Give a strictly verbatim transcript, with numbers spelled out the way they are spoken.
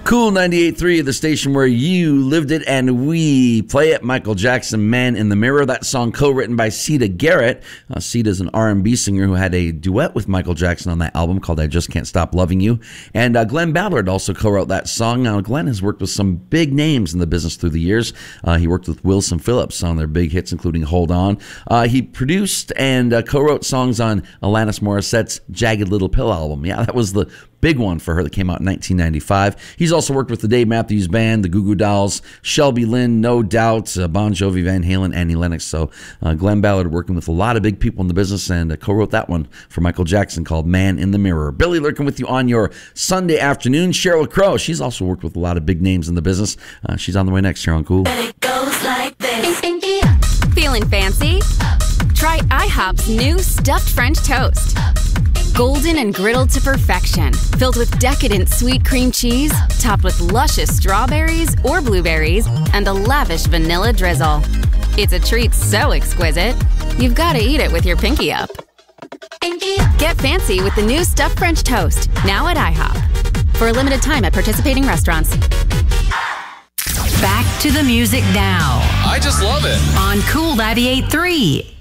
Cool ninety-eight point three, the station where you lived it and we play it. Michael Jackson, Man in the Mirror. That song co-written by Sida Garrett. Uh, Sida's an R and B singer who had a duet with Michael Jackson on that album called I Just Can't Stop Loving You. And uh, Glenn Ballard also co-wrote that song. Now, Glenn has worked with some big names in the business through the years. Uh, he worked with Wilson Phillips on their big hits, including Hold On. Uh, he produced and uh, co-wrote songs on Alanis Morissette's Jagged Little Pill album. Yeah, that was the big one for her that came out in nineteen ninety-five. He's also worked with the Dave Matthews Band, the Goo Goo Dolls, Shelby Lynne, No Doubt, uh, Bon Jovi, Van Halen, Annie Lennox. So uh, Glenn Ballard working with a lot of big people in the business and uh, co-wrote that one for Michael Jackson called Man in the Mirror. Billy Lurkin with you on your Sunday afternoon. Sheryl Crow, she's also worked with a lot of big names in the business. Uh, she's on the way next here on Cool. It goes like this. Feeling fancy? Try IHOP's new stuffed French toast. Golden and griddled to perfection, filled with decadent sweet cream cheese, topped with luscious strawberries or blueberries, and a lavish vanilla drizzle. It's a treat so exquisite, you've got to eat it with your pinky up. Get fancy with the new stuffed French toast, now at IHOP. For a limited time at participating restaurants. Back to the music now. I just love it. On Cool ninety-eight point three.